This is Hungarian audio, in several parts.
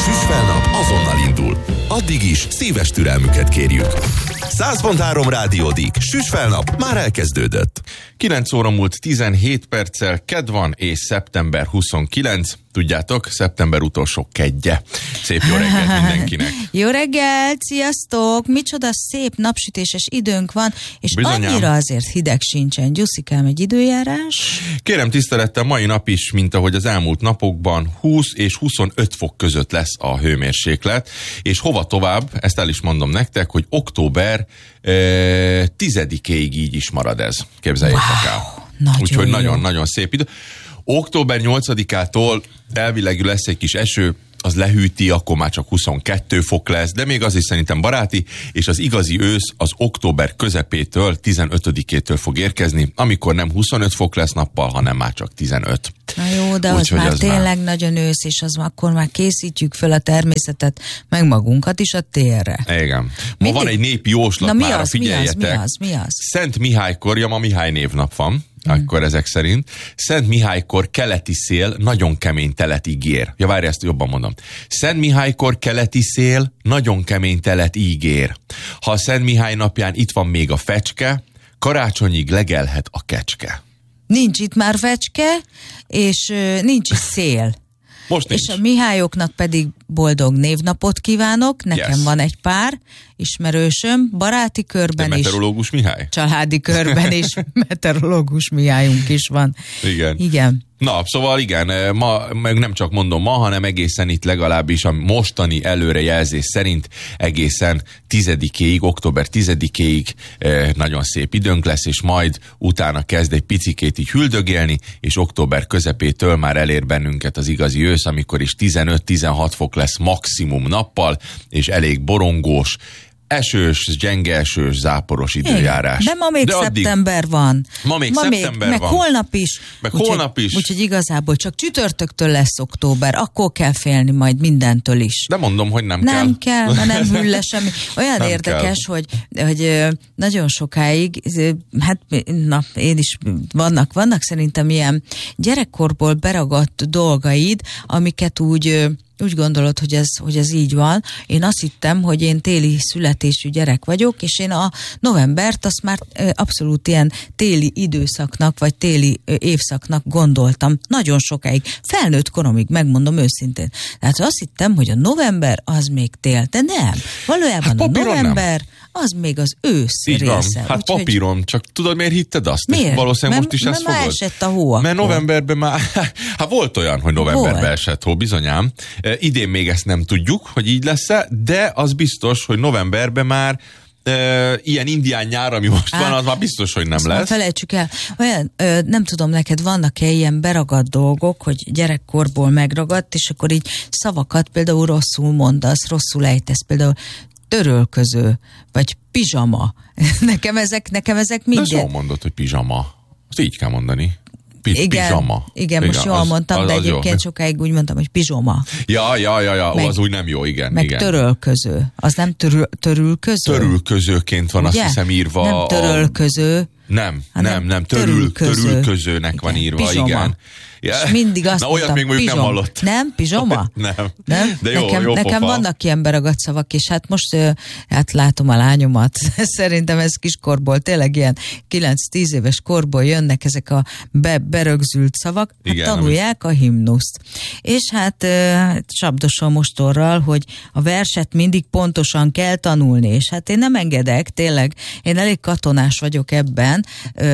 süss fel nap azonnal indul. Addig is szíves türelmüket kérjük. 100.3 Rádiódik. Süss fel nap már elkezdődött. 9 óra múlt 17 perccel, kedd van és szeptember 29. Tudjátok, szeptember utolsó kedje. Szép jó reggelt mindenkinek. Jó reggelt, sziasztok! Micsoda szép napsütéses időnk van, és bizonyám. Annyira azért hideg sincsen. Gyuszikám, egy időjárás? Kérem tisztelettel, mai nap is, mint ahogy az elmúlt napokban, 20 és 25 fok között lesz a hőmérséklet, és hova tovább, ezt el is mondom nektek, hogy október 10-éig így is marad ez. Képzeljétek el. Úgyhogy nagyon-nagyon szép idő. Október 8-ától elvileg lesz egy kis eső, az lehűti, akkor már csak 22 fok lesz, de még az is szerintem baráti, és az igazi ősz az október közepétől, 15-től fog érkezni, amikor nem 25 fok lesz nappal, hanem már csak 15. Na jó, de az már tényleg nagyon ősz, és az akkor már készítjük föl a természetet, meg magunkat is a térre. Igen. Ma van egy népi jóslat, már figyeljetek. Mi az? Szent Mihálykor, ma Mihály névnap van, akkor ezek szerint. Szent Mihálykor keleti szél nagyon kemény telet ígér. Ja, várj, ezt jobban mondom. Szent Mihálykor keleti szél nagyon kemény telet ígér. Ha a Szent Mihály napján itt van még a fecske, karácsonyig legelhet a kecske. Nincs itt már fecske, és nincs is szél. Most nincs. És a Mihályoknak pedig boldog névnapot kívánok. Nekem van egy pár ismerősöm, baráti körben is. Meteorológus Mihály? Családi körben is meteorológus Mihályunk is van. Igen. Na, szóval igen, ma, meg nem csak mondom ma, hanem egészen itt legalábbis a mostani előrejelzés szerint egészen 10-éig, október 10-éig nagyon szép időnk lesz, és majd utána kezd egy picikét így hüldögélni, és október közepétől már elér bennünket az igazi ősz, amikor is 15-16 fok lesz maximum nappal, és elég borongós, esős, gyenge esős, záporos időjárás. De ma még szeptember van. Ma még szeptember van. Meg holnap is. Úgyhogy igazából csak csütörtöktől lesz október, akkor kell félni majd mindentől is. De mondom, hogy nem kell. Nem kell, mert nem hűl le semmi. Olyan nem érdekes, hogy nagyon sokáig, hát én is vannak szerintem ilyen gyerekkorból beragadt dolgaid, amiket úgy gondolod, hogy ez így van. Én azt hittem, hogy én téli születésű gyerek vagyok, és én a novembert azt már abszolút ilyen téli időszaknak, vagy téli évszaknak gondoltam. Nagyon sokáig. Felnőtt koromig, megmondom őszintén. Tehát azt hittem, hogy a november az még tél, de nem. Valójában a november az még az ősz így része. Van. Hát papíron, csak tudod, miért hitted azt? Miért? Valószínűleg most is ezt fogod. Mert esett a hó. Mert novemberben már, hát volt olyan, hogy novemberben esett hó, bizonyám. Idén még ezt nem tudjuk, hogy így lesz-e, de az biztos, hogy novemberben már ilyen indián nyár, ami most van, az már biztos, hogy nem lesz. Felejtsük el. Olyan, nem tudom, neked vannak-e ilyen beragadt dolgok, hogy gyerekkorból megragadt, és akkor így szavakat például rosszul mondasz, rosszul ejtesz, például törölköző, vagy pizsama. Nekem ezek minden. De jól mondod, hogy pizsama. Azt így kell mondani. Pizsama. Igen, most jól mondtam, de egyébként jó. Sokáig úgy mondtam, hogy pizsoma. Ja, meg, az úgy nem jó, igen. Meg igen. Törölköző. Az nem törülköző? Törülközőként van, ugye? Azt hiszem írva. Nem törölköző. Nem, törülközőnek van írva, pizsoma. Igen. És mindig azt olyat még mondjuk nem hallott. Nem? Pizsoma? Nem? De jó nekem vannak ilyen beragadt szavak, és hát most látom a lányomat. Szerintem ez kiskorból, tényleg ilyen 9-10 éves korból jönnek ezek a berögzült szavak, hát igen, tanulják a himnuszt. És hát csapdosan mostorral, hogy a verset mindig pontosan kell tanulni, és hát én nem engedek, tényleg, én elég katonás vagyok ebben,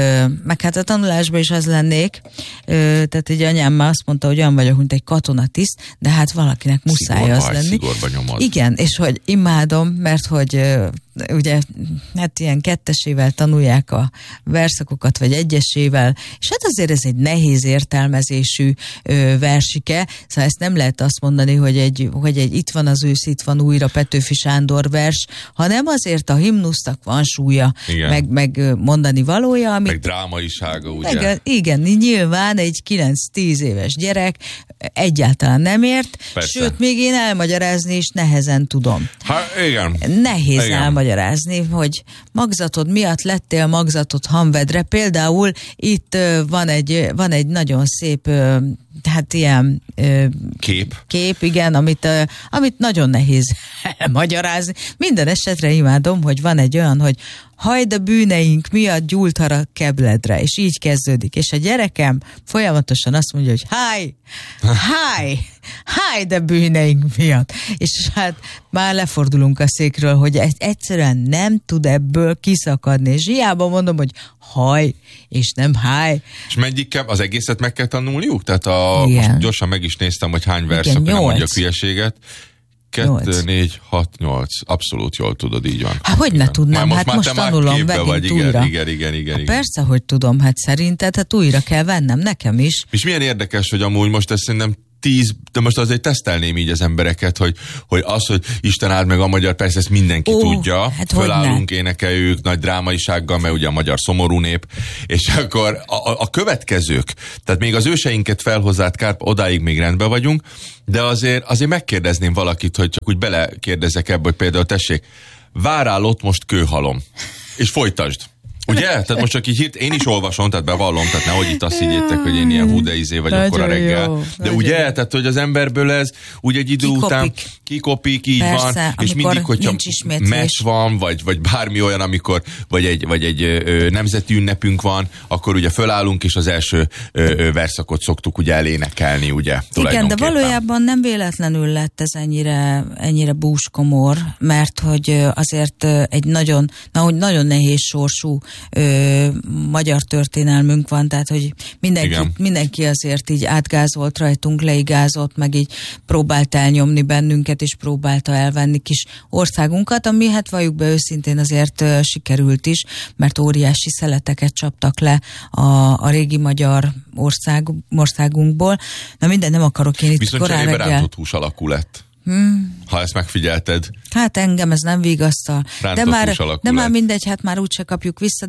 meg hát a tanulásban is az lennék, tehát egy anyám már azt mondta, hogy olyan vagyok, mint egy katonatiszt, de hát valakinek muszáj az lenni. Szigorba nyomod. Igen, és hogy imádom, mert hogy ugye, hát ilyen kettesével tanulják a verszakokat, vagy egyesével, és hát azért ez egy nehéz értelmezésű versike, szóval ezt nem lehet azt mondani, hogy egy itt van az ősz, itt van újra Petőfi Sándor vers, hanem azért a himnusznak van súlya, meg mondani valója, amit... Meg drámaisága, ugye? Igen, nyilván egy 9-10 éves gyerek egyáltalán nem ért, persze. Sőt, még én elmagyarázni is nehezen tudom. Igen. Nehéz elmagyarázni, hogy magzatod miatt lettél magzatod Hamvedre. Például itt van egy nagyon szép hát ilyen kép, igen, amit nagyon nehéz magyarázni. Minden esetre imádom, hogy van egy olyan, hogy hajd a bűneink miatt gyúlthar a kebledre, és így kezdődik. És a gyerekem folyamatosan azt mondja, hogy háj, de bűneink miatt. És hát már lefordulunk a székről, hogy egyszerűen nem tud ebből kiszakadni. És hiába mondom, hogy haj, és nem háj. És mennyi az egészet meg kell tanulniuk? Tehát most gyorsan meg is néztem, hogy hány vers, akkor nem mondjak hülyeséget. 2, 4, 6, 8. Abszolút jól tudod, így van. Hát hogy ne tudnám, hát most tanulom megint újra. Igen. Persze, hogy tudom, hát szerinted, hát újra kell vennem, nekem is. És milyen érdekes, hogy amúgy most ezt szerintem 10, de most azért tesztelném így az embereket, hogy az, hogy Isten áld meg a magyar, persze ezt mindenki tudja, hát fölállunk, énekeljük nagy drámaisággal, mert ugye a magyar szomorú nép, és akkor a következők, tehát még az őseinket felhozzát Kárpát, odáig még rendben vagyunk, de azért megkérdezném valakit, hogy csak úgy belekérdezek ebbe, hogy például tessék, várál ott most kőhalom, és folytasd. Ugye? Tehát most csak így én is olvasom, tehát bevallom, tehát nehogy itt azt higgyétek, hogy én ilyen húdeizé vagy akkor a reggel. Jó, de ugye? Jó. Tehát, hogy az emberből ez úgy egy idő után kikopik, így persze, van, és mindig, hogyha meccs van, vagy bármi olyan, amikor, vagy egy nemzeti ünnepünk van, akkor ugye fölállunk, és az első verszakot szoktuk ugye elénekelni, ugye? Igen, de valójában nem véletlenül lett ez ennyire búskomor, mert hogy azért egy nagyon nehéz sorsú magyar történelmünk van, tehát hogy mindenki azért így átgázolt rajtunk, leigázott, meg így próbált elnyomni bennünket, és próbálta elvenni kis országunkat, ami hát valljuk be őszintén azért sikerült is, mert óriási szeleteket csaptak le a régi magyar országunkból. Na minden, nem akarok én itt viszont korán reggel. Viszont rántott hús alakú lett. Ha ezt megfigyelted. Hát engem ez nem vigasztal. De már mindegy, hát már úgyse kapjuk vissza,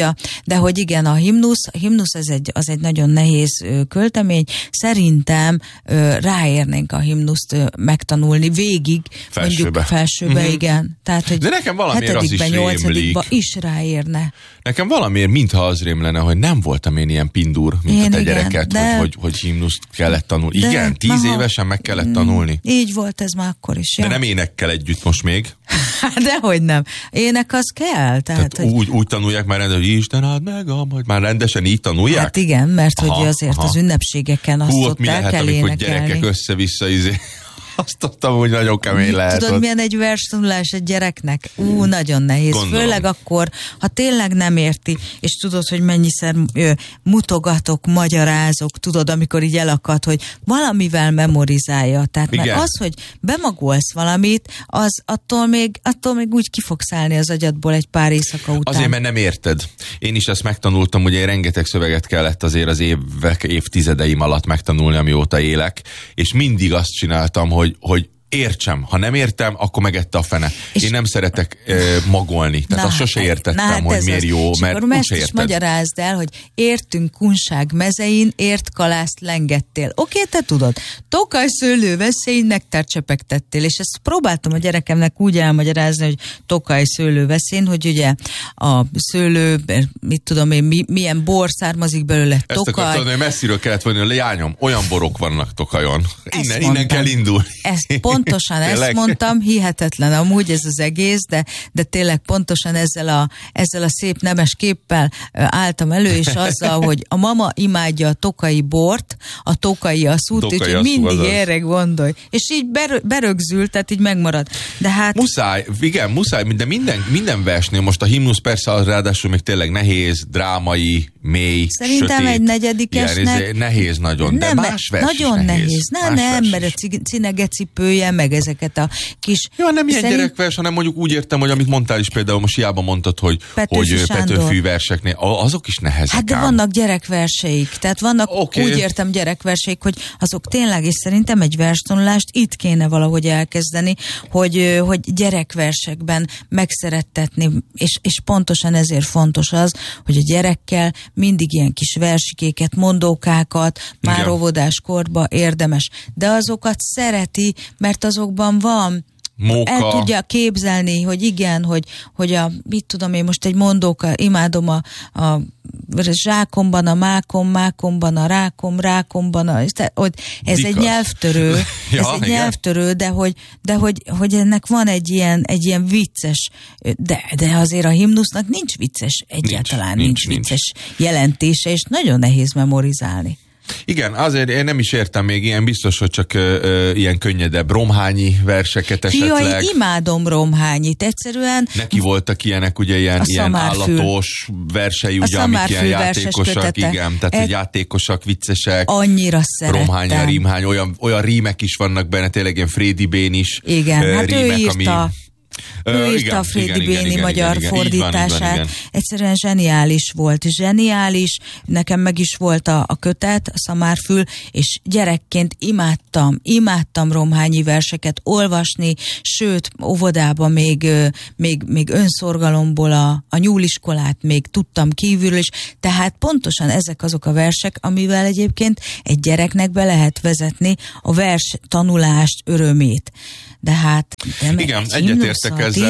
de hogy igen, a himnusz az egy nagyon nehéz költemény. Szerintem ráérnénk a himnuszt megtanulni végig, mondjuk felsőbe, igen. Tehát, hogy de nekem valamiért az is rémlik. Is ráérne. Nekem valamiért, mintha az rém lenne, hogy nem voltam én ilyen pindur, mint a te gyereket, hogy himnuszt kellett tanulni. Igen, 10 évesen meg kellett tanulni. Így volt ez már akkor is. De nem énekkel együtt most még. Dehogy nem. Ének az kell. Tehát hogy... úgy tanulják már rendesen, hogy Isten áld meg, már rendesen így tanulják? Hát igen, mert hogy azért az ünnepségeken azt ott el kell énekelni. Hogy gyerekek össze-vissza azt tudtam, hogy nagyon kemény lehet. Tudod, milyen egy verstanulás egy gyereknek? Nagyon nehéz. Gondolom. Főleg akkor, ha tényleg nem érti, és tudod, hogy mennyiszer mutogatok, magyarázok, tudod, amikor így elakad, hogy valamivel memorizálja. Tehát mert az, hogy bemagolsz valamit, az attól még úgy ki fogsz állni az agyadból egy pár éjszaka után. Azért, mert nem érted. Én is ezt megtanultam, ugye rengeteg szöveget kellett azért az évtizedeim alatt megtanulni, amióta élek, és mindig azt csináltam, hogy értsem. Ha nem értem, akkor megette a fene. Én nem szeretek magolni. Tehát azt sose értettem, hogy miért jó, mert úgyse érted. Magyarázd el, hogy értünk kunság mezein, ért kalászt lengettél. Oké, te tudod. Tokaj szőlő veszélyén nektarcsepegtettél, és ezt próbáltam a gyerekemnek úgy elmagyarázni, hogy Tokaj szőlő veszélyén, hogy ugye a szőlő, mit tudom én, milyen bor származik belőle, Tokaj. Ezt akartam, hogy messziről kellett volni, hogy lányom, olyan borok vannak Tokajon. Innen kell indulni. Pontosan ezt mondtam, hihetetlen amúgy ez az egész, de tényleg pontosan ezzel a szép nemes képpel álltam elő, és azzal, hogy a mama imádja a tokai bort, a tokai asszút, úgyhogy mindig erre gondolj. És így berögzült, tehát így megmarad. De hát... Muszáj, de minden versnél, most a himnusz persze az ráadásul még tényleg nehéz, drámai, mély, szerintem sötét. Egy negyedikesnek... Nehéz nagyon, de más vers nagyon nehéz. Nem, mert a cinegecipője, meg ezeket a kis... Ja, nem ilyen gyerekvers, hanem mondjuk úgy értem, hogy amit mondtál is például, most hiába mondtad, hogy Petőfi verseknél, azok is nehezek. Hát de vannak gyerekverseik, tehát vannak, úgy értem gyerekverseik, hogy azok tényleg, és szerintem egy verstanulást itt kéne valahogy elkezdeni, hogy gyerekversekben megszerettetni, és pontosan ezért fontos az, hogy a gyerekkel mindig ilyen kis versikéket, mondókákat, már óvodáskorba érdemes, de azokat szereti, mert azokban van el tudja képzelni, hogy igen, hogy a, mit tudom én, most egy mondóka, imádom a zsákomban, a mákomban, a rákomban, ez egy nyelvtörő, nyelvtörő, de hogy ennek van egy ilyen vicces, de azért a himnusznak nincs vicces, egyáltalán nincs vicces jelentése, és nagyon nehéz memorizálni. Igen, azért én nem is értem még ilyen, biztos, hogy csak ilyen könnyedebb romhányi verseket esetleg. Jaj, imádom romhányit, egyszerűen. Neki voltak ilyenek, ugye ilyen állatos versei, ugye, amik ilyen játékosak, igen, tehát hogy játékosak, viccesek. Annyira szerettem. Romhánya, rímhány, olyan rímek is vannak benne, tényleg ilyen Frédi Bén is. Igen, hát rímek, ő írta. Ő írta a Frédi Béni magyar fordítását. Igen. Egyszerűen zseniális volt. Zseniális. Nekem meg is volt a kötet, a Szamárfül, és gyerekként imádtam romhányi verseket olvasni, sőt, óvodában még önszorgalomból a nyúliskolát még tudtam kívülről is. Tehát pontosan ezek azok a versek, amivel egyébként egy gyereknek be lehet vezetni a vers tanulást, örömét. De hát... Igen, egyetértek ezzel,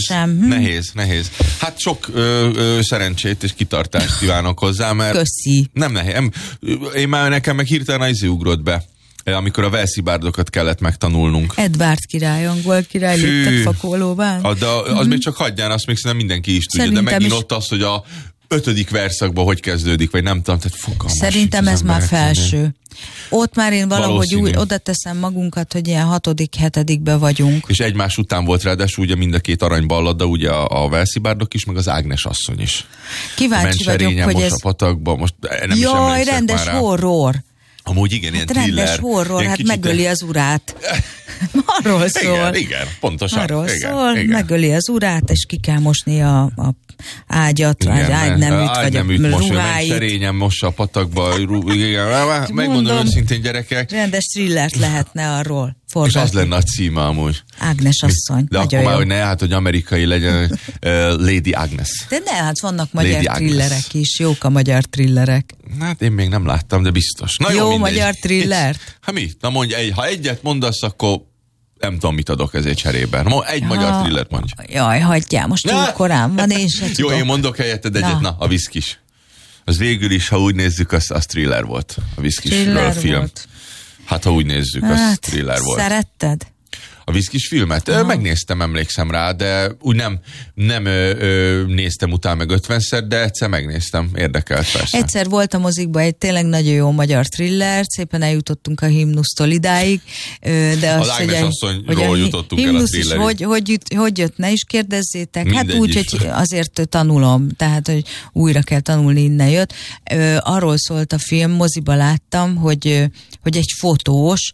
nehéz. Hát sok szerencsét és kitartást kívánok hozzá, mert... Köszi. Nem nehéz. Nekem meg hirtelen az ugrott be, amikor a Walesi bárdokat kellett megtanulnunk. Edvárd király, angol király, léptek Fakólóban. De az még csak hagyján, azt még szerintem mindenki is tudja. Szerintem de megint ott az, hogy a 5. verszakban hogy kezdődik, vagy nem tudom, tehát fogalmas. Szerintem ez már felső. Ott már én valahogy úgy oda teszem magunkat, hogy ilyen 6.-7. vagyunk. És egymás után volt ráadásul ugye mind a két aranyballada, ugye a Walesi bárdok is, meg az Ágnes asszony is. Kíváncsi vagyok, hogy most ez... a patakba, most nem jaj, is rendes horror. Amúgy igen, ilyen thriller. Rendes horror, hát kicsit... megöli az urát. Arról szól. Igen, pontosan. Arról szól, megöli az urát, és ki kell mosni a ágyat, vagy ágyneműt, vagy a ruháit. Serényen mossa a patakba. Megmondom őszintén, gyerekek. Rendes thrillert lehetne arról forgatni. És az lenne a címe amúgy. Ágnes asszony. De akkor már, hogy ne, hát, hogy amerikai legyen Lady Agnes. De ne, hát vannak magyar thrillerek is, jók a magyar thrillerek. Hát én még nem láttam, de biztos. Na, jó magyar thrillert? Hát mi? Na mondj, ha egyet mondasz, akkor nem tudom, mit adok ezért cserében. Egy magyar thrillert mondj. Jaj, hagyjál, most túl korán van, én se tudom. Jó, én mondok helyetted egyet, na a Viszkis. Az végül is, ha úgy nézzük, az thriller volt. A Viszkisről film. Volt. Hát, ha úgy nézzük, az thriller volt. Szeretted? A Viszkis filmet? Megnéztem, emlékszem rá, de úgy nem néztem utána meg 50-szer, de egyszer megnéztem, érdekelt persze. Egyszer volt a mozikban egy tényleg nagyon jó magyar thriller, szépen eljutottunk a himnusztól idáig, de az Ágnes asszonyról jutottunk el a thrillerig. Hogy jött, ne is kérdezzétek. Mindegy hát úgy, hogy azért tanulom, tehát hogy újra kell tanulni, innen jött. Arról szólt a film, moziba láttam, hogy egy fotós,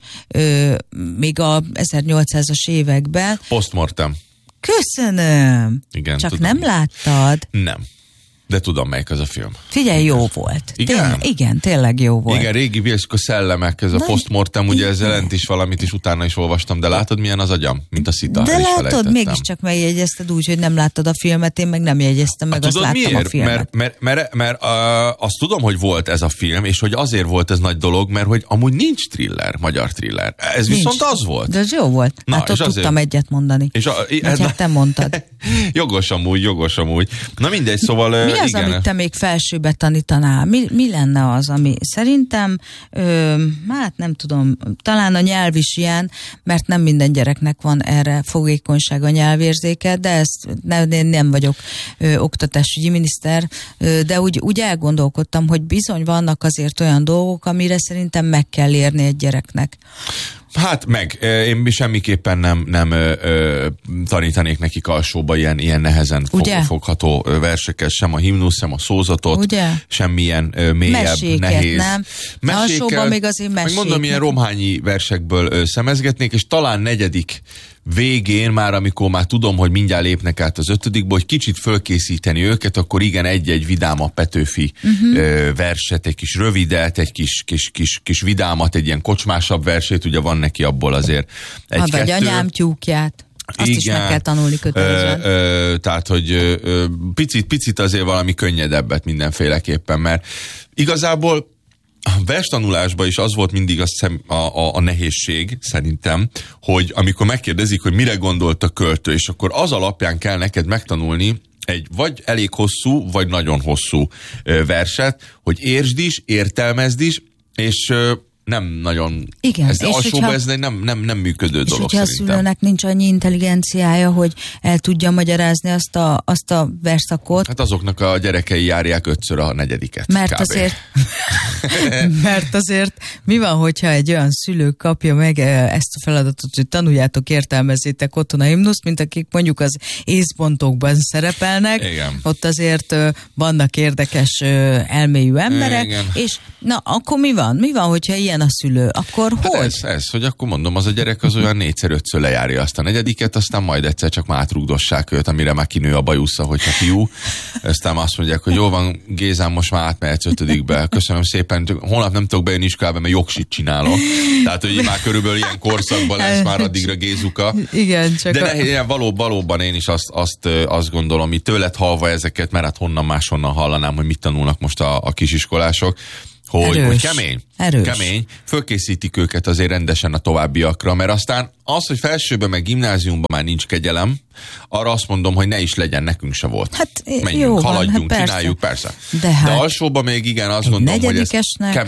még a 1800-as években. Postmortem. Köszönöm. Igen, csak tudom. Nem láttad? Nem. De tudom, melyik az a film. Figyelj, jó volt. Igen? Igen, tényleg jó volt. Igen, régi Vilszko szellemek, ez a postmortem, ugye ez jelent is valamit, is utána is olvastam, de látod, milyen az agyam? Mint a szita. De látod, mégiscsak megjegyezted úgy, hogy nem láttad a filmet, én meg nem jegyeztem meg, azt láttam miért? A filmet. Mert azt tudom, hogy volt ez a film, és hogy azért volt ez nagy dolog, mert hogy amúgy nincs thriller, magyar thriller. Ez nincs. Viszont az volt. De ez jó volt. Na, hát ott tudtam egyet mondani. És hát te mondtad. Jogos amúgy. Na mindegy, szóval... Mi az, amit te még felsőbe tanítanál? Mi lenne az, ami szerintem, hát nem tudom, talán a nyelv is ilyen, mert nem minden gyereknek van erre fogékonysága, nyelvérzéke, de ezt nem vagyok oktatásügyi miniszter, de úgy elgondolkodtam, hogy bizony vannak azért olyan dolgok, amire szerintem meg kell érni egy gyereknek. Hát én semmiképpen nem tanítanék nekik alsóba ilyen nehezen fogható verseket, sem a himnusz, sem a szózatot, ugye? Semmilyen mélyebb, meséket, nehéz. Nem. Alsóban még azért mesék. Mondom, ilyen romhányi versekből szemezgetnék, és talán 4. végén már, amikor már tudom, hogy mindjárt lépnek át az 5. hogy kicsit fölkészíteni őket, akkor igen, egy vidámabb Petőfi verset, egy kis rövidet, egy kis vidámat, egy ilyen kocsmásabb versét, ugye van neki abból azért egy-kettő. Vagy anyám tyúkját. Azt igen, is meg kell tanulni kötelezően. Tehát, hogy picit azért valami könnyedebbet mindenféleképpen, mert igazából verstanulásban is az volt mindig a nehézség, szerintem, hogy amikor megkérdezik, hogy mire gondolt a költő, és akkor az alapján kell neked megtanulni egy vagy elég hosszú, vagy nagyon hosszú verset, hogy értsd is, értelmezd is, és nem nagyon... Igen, ez alsóban ez nem működő dolog hogyha szerintem. a szülőnek nincs annyi intelligenciája, hogy el tudja magyarázni azt a verszakot. Hát azoknak a gyerekei járják 5-ször a 4. Mert azért mi van, hogyha egy olyan szülő kapja meg ezt a feladatot, hogy tanuljátok, értelmezzétek otthon a himnuszt, mint akik mondjuk az észpontokban szerepelnek. Igen. Ott azért vannak érdekes elmélyű emberek, igen. És na, akkor mi van? Mi van, hogyha ilyen a szülő? Akkor hát hogy? Ez, hogy akkor mondom, az a gyerek az olyan 4-5-ször lejárja azt a 4, aztán majd egyszer csak már átrugdossák őt, amire már kinő a bajusza, hogyha fiú. Aztán azt mondják, hogy jó van, Gézám, most már átmehetsz 5-be. Köszönöm szépen. Holnap nem tudok bejönni iskolába, mert jogsit csinálok. Tehát, hogy már körülbelül ilyen korszakban lesz már addigra Gézuka. Igen, csak de valóban én is azt gondolom, hogy tőled hallva ezeket, mert hát honnan máshonnan hallanám, hogy mit tanulnak most a kisiskolások, hogy kemény, fölkészítik őket azért rendesen a továbbiakra, mert aztán az, hogy felsőben meg gimnáziumban már nincs kegyelem, arra azt mondom, hogy ne is legyen, nekünk se volt. Hát menjünk, jó haladjunk, van, hát csináljuk, persze. De alsóban még igen, azt gondolom, hogy ez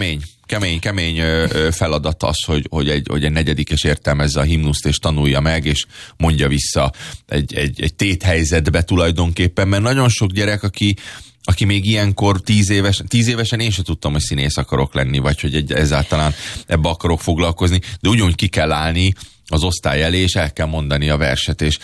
kemény feladat az, hogy egy 4. értelmezze a himnuszt, és tanulja meg, és mondja vissza egy téthelyzetbe tulajdonképpen, mert nagyon sok gyerek, aki még ilyenkor 10 évesen én sem tudtam, hogy színész akarok lenni, vagy hogy ezáltalán ebbe akarok foglalkozni, de ugyanúgy ki kell állni az osztály elé, és el kell mondani a verset, és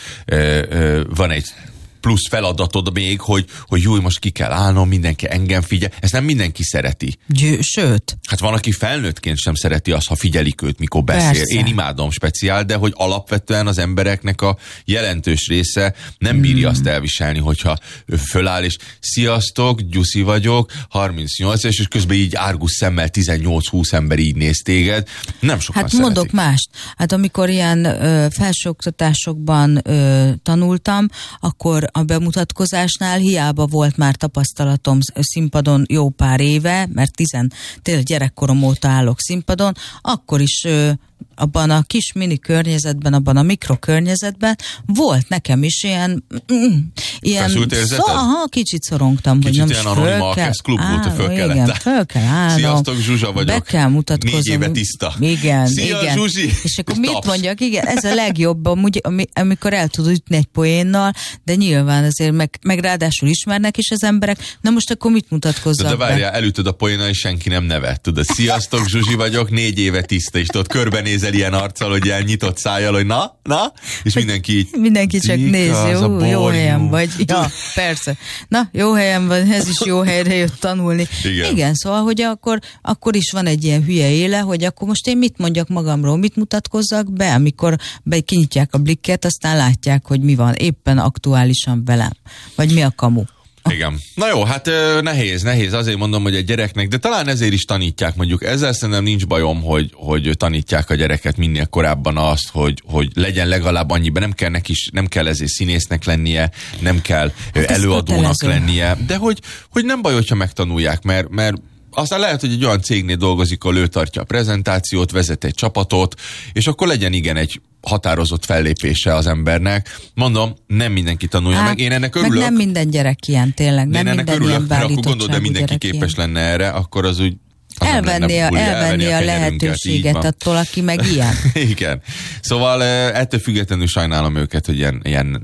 van egy plusz feladatod még, hogy jó, most ki kell állnom, mindenki engem figyel. Ezt nem mindenki szereti. Sőt. Hát van, aki felnőttként sem szereti azt, ha figyelik őt, mikor beszél. Persze. Én imádom speciál, de hogy alapvetően az embereknek a jelentős része nem bírja azt elviselni, hogyha föláll, és sziasztok, Gyuszi vagyok, 38, és közben így árgus szemmel 18-20 ember így néz téged. Nem sokan Hát szeretik. mondok mást. Hát amikor ilyen felsőoktatásokban tanultam, akkor a bemutatkozásnál hiába volt már tapasztalatom színpadon jó pár éve, mert tényleg gyerekkorom óta állok színpadon, akkor is abban a kis mini környezetben, abban a mikrokörnyezetben volt nekem is ilyen feszült érzeted? Kicsit szorongtam, kicsit hogy nem ilyen Anonima Alkesz klub volt, hogy föl kellett. Igen, föl kell állnom. Sziasztok, Zsuzsa vagyok. Be kell mutatkoznom. 4 éve tiszta. Igen, Szia, igen. Zsuzsi. És akkor mit mondjak? Igen, ez a legjobb, amikor el tudod ütni egy poénnal, de nyilván azért meg ráadásul ismernek is az emberek. Na most akkor mit mutatkozzak de várjál, elütöd a poénnal, és senki nem nevet. Tudod, sziasztok, Zsuzsi vagyok, 4 éve tiszta, és tudod, körbenézel ilyen arccal, hogy ilyen nyitott szájjal, hogy na, és mindenki csak néz, jó helyen vagy. Ja, persze. Na, jó helyen van, ez is jó helyre jött tanulni. Igen, szóval, hogy akkor is van egy ilyen hülye éle, hogy akkor most én mit mondjak magamról, mit mutatkozzak be, amikor kinyitják a blikket, aztán látják, hogy mi van éppen aktuálisan velem. Vagy mi a kamu. Igen. Na jó, hát nehéz, azért mondom, hogy egy gyereknek, de talán ezért is tanítják, mondjuk ezzel szerintem nincs bajom, hogy tanítják a gyereket minél korábban azt, hogy legyen legalább annyiben, nem kell ezért színésznek lennie, nem kell előadónak lennie, de hogy nem baj, hogyha megtanulják, mert aztán lehet, hogy egy olyan cégnél dolgozik, ahol ő tartja a prezentációt, vezet egy csapatot, és akkor legyen igen egy határozott fellépése az embernek. Mondom, nem mindenki tanulja meg. Én ennek örülök. Meg nem minden gyerek ilyen, tényleg. Nem minden örülök, ilyen mert akkor gondolod, de mindenki képes ilyen. lenne erre, akkor az úgy elvenni a lehetőséget attól, aki meg ilyen. Igen. Szóval ettől függetlenül sajnálom őket, hogy ilyen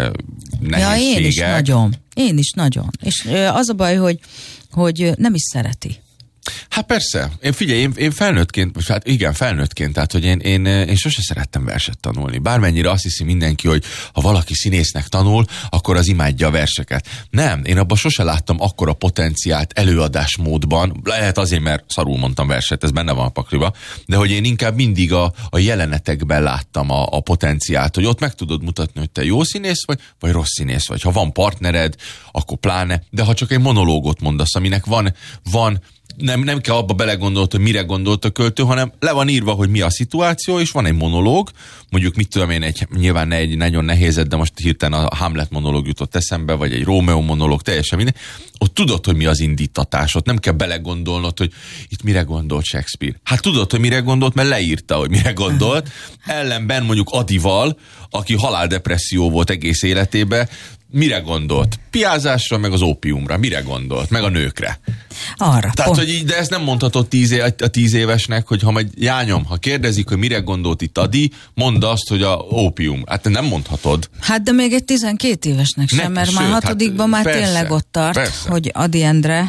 nehézségek. Ja, én is nagyon. És az a baj, hogy nem is szereti. Hát persze. Én felnőttként, tehát, hogy én sose szerettem verset tanulni. Bármennyire azt hiszi mindenki, hogy ha valaki színésznek tanul, akkor az imádja a verseket. Nem, én abban sose láttam akkora potenciált előadásmódban, lehet azért, mert szarul mondtam verset, ez benne van a pakliba, de hogy én inkább mindig a jelenetekben láttam a potenciált, hogy ott meg tudod mutatni, hogy te jó színész vagy rossz színész vagy. Ha van partnered, akkor pláne, de ha csak egy monológot mondasz, aminek van nem kell abba belegondolt, hogy mire gondolt a költő, hanem le van írva, hogy mi a szituáció, és van egy monológ, mondjuk mit tudom én, nyilván egy nagyon nehézet, de most hirtelen a Hamlet monológ jutott eszembe, vagy egy Rómeó monológ, teljesen minden. Ott tudod, hogy mi az indítatás, ott nem kell belegondolnod, hogy itt mire gondolt Shakespeare. Hát tudod, hogy mire gondolt, mert leírta, hogy mire gondolt. Ellenben mondjuk Adival, aki haláldepresszió volt egész életében, mire gondolt? Piázásra, meg az ópiumra. Mire gondolt? Meg a nőkre. Arra. Tehát, hogy így, de ezt nem mondhatod 10 évesnek, hogy ha majd Jányom, ha kérdezik, hogy mire gondolt itt Adi, mondd azt, hogy a ópium. Hát nem mondhatod. Hát de még egy 12 évesnek sem, mert már hatodikban már persze, tényleg ott tart, persze, hogy Ady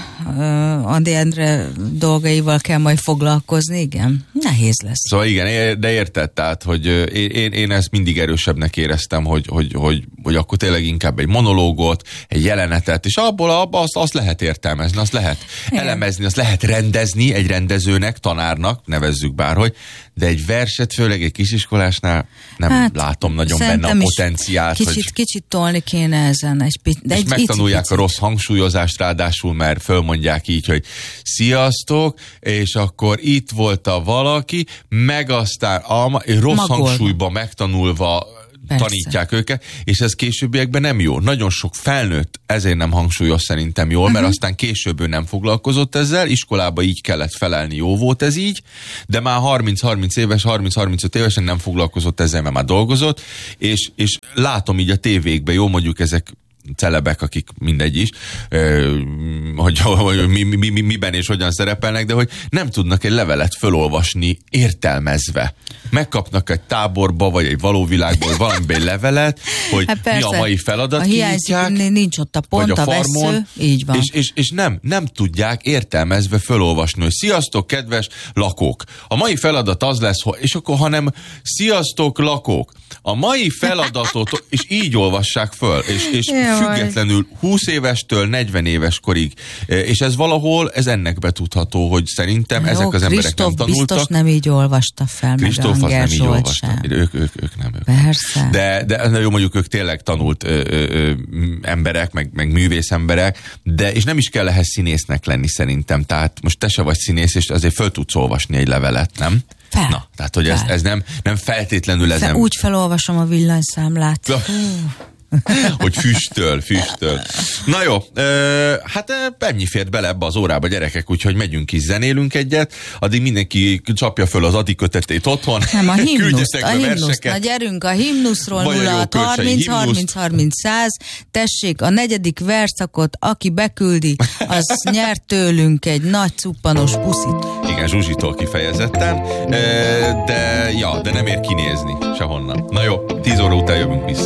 Endre dolgaival kell majd foglalkozni, igen. Nehéz lesz. Szóval igen, de érted, tehát, hogy én ezt mindig erősebbnek éreztem, hogy akkor tényleg inkább egy monológot, egy jelenetet, és abból azt lehet értelmezni, azt lehet elemezni, azt lehet rendezni egy rendezőnek, tanárnak, nevezzük bárhogy, de egy verset, főleg egy kisiskolásnál nem látom nagyon benne a potenciált. Kicsit tolni kéne ezen. És megtanulják a rossz hangsúlyozást ráadásul, mert fölmondják így, hogy sziasztok, és akkor itt volt a valaki, meg aztán rossz hangsúlyba megtanulva tanítják őket, és ez későbbiekben nem jó. Nagyon sok felnőtt ezért nem hangsúlyos szerintem jól, mert aztán később ő nem foglalkozott ezzel, iskolába így kellett felelni, jó volt ez így, de már 30-30 éves, 30-35 évesen nem foglalkozott ezzel, mert már dolgozott, és látom így a tévékben, jó, mondjuk ezek celebek, akik mindegy is, hogy miben és hogyan szerepelnek, de hogy nem tudnak egy levelet fölolvasni értelmezve. Megkapnak egy táborba, vagy egy való világból valamiben egy levelet, hogy hát persze, mi a mai feladat, kinyitják, nincs ott a pont, a vesző, így van. És nem tudják értelmezve fölolvasni, hogy sziasztok, kedves lakók. A mai feladat az lesz, és akkor hanem sziasztok, lakók. A mai feladatot, és így olvassák föl, és függetlenül 20 évestől 40 éves korig, és ez valahol, ez ennek betudható, hogy szerintem ezek az emberek nem tanultak. Biztos nem így olvasta fel, Kristóf meg nem így olvasta. Ők nem. Persze. De jó, mondjuk ők tényleg tanult emberek, meg művész emberek, és nem is kell ehhez színésznek lenni szerintem. Tehát most te se vagy színész, és azért föl tudsz olvasni egy levelet, nem? Na, tehát, hogy ez nem feltétlenül ezen... Úgy felolvasom a villanyszámlát. Hogy füstöl. Na jó, hát ennyi fért bele ebbe az órába, gyerekek, úgyhogy megyünk is, zenélünk egyet, addig mindenki csapja föl az Adi kötetét otthon. Nem, a himnuszt. Na gyerünk a himnuszról, 0-30-30-30-100, tessék, a 4. verszakot, aki beküldi, az nyert tőlünk egy nagy cuppanos puszit. Igen, Zsuzsitól kifejezetten, de nem ér kinézni sehonnan. Na jó, 10 óra után jövünk vissza.